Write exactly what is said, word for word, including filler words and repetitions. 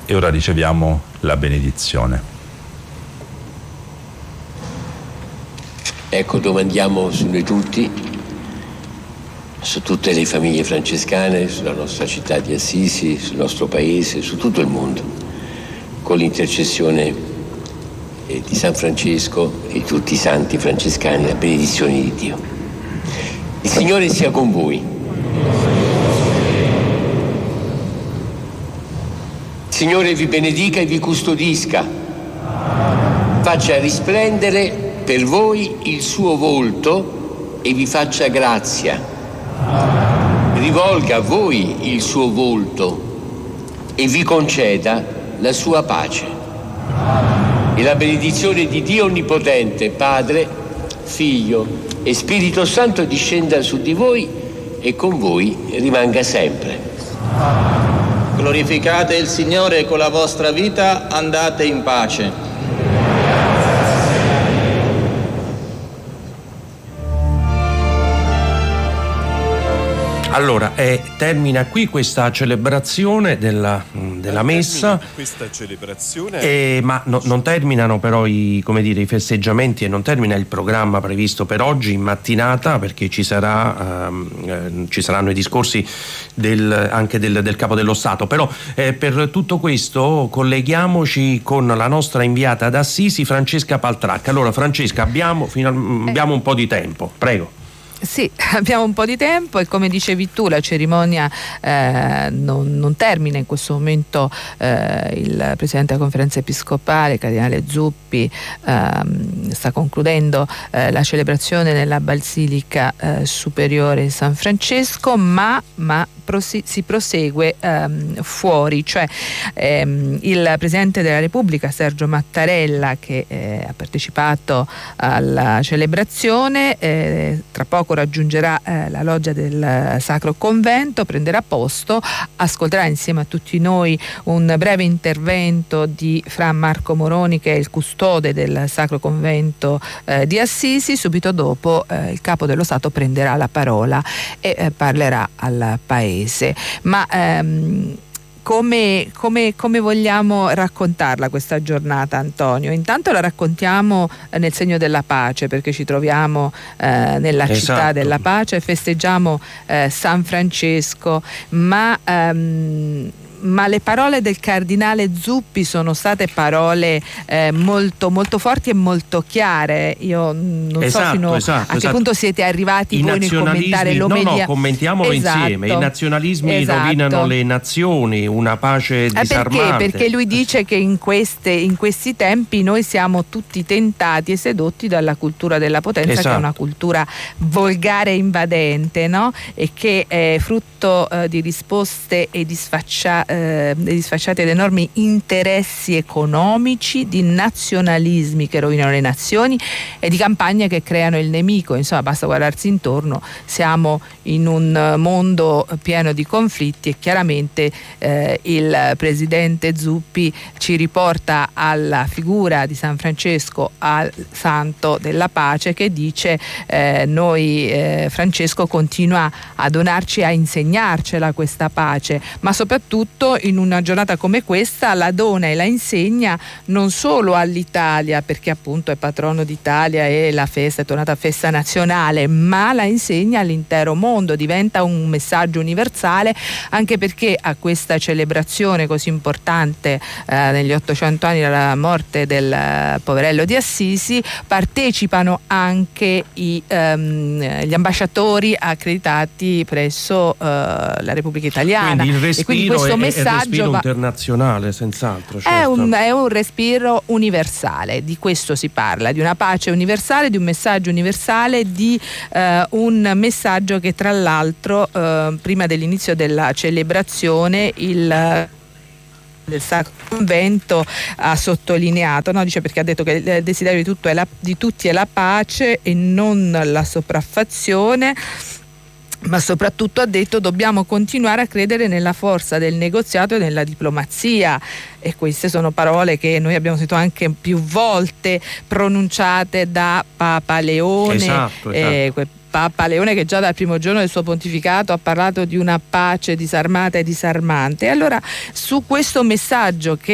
E ora riceviamo la benedizione. Ecco, domandiamo su noi tutti, su tutte le famiglie francescane, sulla nostra città di Assisi, sul nostro paese, su tutto il mondo, con l'intercessione di San Francesco e di tutti i santi francescani, la benedizione di Dio. Il Signore sia con voi. Il Signore vi benedica e vi custodisca, faccia risplendere per voi il suo volto e vi faccia grazia, rivolga a voi il suo volto e vi conceda la sua pace. E la benedizione di Dio Onnipotente, Padre, Figlio e Spirito Santo discenda su di voi e con voi rimanga sempre. Glorificate il Signore con la vostra vita, andate in pace. Allora, eh, termina qui questa celebrazione della, della messa, questa celebrazione eh, ma no, non terminano però i, come dire, i festeggiamenti e non termina il programma previsto per oggi in mattinata, perché ci, sarà, ehm, eh, ci saranno i discorsi del, anche del, del Capo dello Stato. Però eh, per tutto questo colleghiamoci con la nostra inviata ad Assisi, Francesca Paltracca. Allora Francesca, abbiamo, final, abbiamo un po' di tempo, prego. Sì, abbiamo un po' di tempo e come dicevi tu la cerimonia eh, non, non termina in questo momento. Eh, il Presidente della Conferenza Episcopale, Cardinale Zuppi, ehm, sta concludendo eh, la celebrazione nella Basilica eh, Superiore San Francesco, ma, ma prosi- si prosegue ehm, fuori, cioè ehm, il Presidente della Repubblica Sergio Mattarella, che eh, ha partecipato alla celebrazione, eh, tra poco raggiungerà eh, la loggia del Sacro Convento, prenderà posto, ascolterà insieme a tutti noi un breve intervento di Fra Marco Moroni, che è il custode del Sacro Convento eh, di Assisi. Subito dopo eh, il Capo dello Stato prenderà la parola e eh, parlerà al Paese. Ma ehm, Come, come, come vogliamo raccontarla questa giornata, Antonio? Intanto la raccontiamo nel segno della pace, perché ci troviamo eh, nella esatto. città della pace, festeggiamo eh, San Francesco, ma ehm, ma le parole del Cardinale Zuppi sono state parole eh, molto, molto forti e molto chiare. Io non esatto, so fino esatto, a che esatto. punto siete arrivati I voi nel commentare l'omelia. No, no, commentiamolo esatto. insieme. I nazionalismi esatto. rovinano le nazioni, una pace disarmante. Perché? Perché lui dice che in, queste, in questi tempi noi siamo tutti tentati e sedotti dalla cultura della potenza, esatto. che è una cultura volgare e invadente, no? E che è frutto eh, di risposte e di sfaccia, eh, disfacciati ed enormi interessi economici, di nazionalismi che rovinano le nazioni e di campagne che creano il nemico. Insomma, basta guardarsi intorno, siamo in un mondo pieno di conflitti e chiaramente eh, il Presidente Zuppi ci riporta alla figura di San Francesco, al santo della pace, che dice eh, noi eh, Francesco continua a donarci, a insegnarcela questa pace, ma soprattutto in una giornata come questa la dona e la insegna non solo all'Italia, perché appunto è patrono d'Italia e la festa è tornata festa nazionale, ma la insegna all'intero mondo, diventa un messaggio universale, anche perché a questa celebrazione così importante eh, negli ottocento anni dalla morte del eh, poverello di Assisi partecipano anche i, ehm, gli ambasciatori accreditati presso eh, la Repubblica Italiana. Quindi il respiro e quindi questo è, messaggio è respiro va... internazionale, senz'altro. Certo. È, un, è un respiro universale, di questo si parla, di una pace universale, di un messaggio universale, di eh, un messaggio che tra l'altro eh, prima dell'inizio della celebrazione il del Sacro Convento ha sottolineato, no? Dice, perché ha detto che il desiderio di, tutto è la, di tutti è la pace e non la sopraffazione, ma soprattutto ha detto dobbiamo continuare a credere nella forza del negoziato e nella diplomazia, e queste sono parole che noi abbiamo sentito anche più volte pronunciate da Papa Leone, esatto, esatto. Eh, Papa Leone, che già dal primo giorno del suo pontificato ha parlato di una pace disarmata e disarmante. E allora su questo messaggio che